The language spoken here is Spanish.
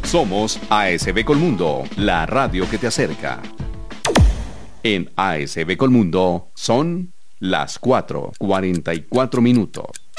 Somos ASB Colmundo, la radio que te acerca. En ASB Colmundo son las 4:44 minutos.